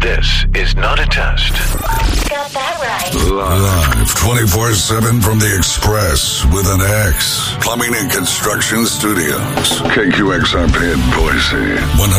This is not a test. Got that right. Live 24/7 from the Express with an X. Plumbing and Construction Studios. KQXRP in Boise.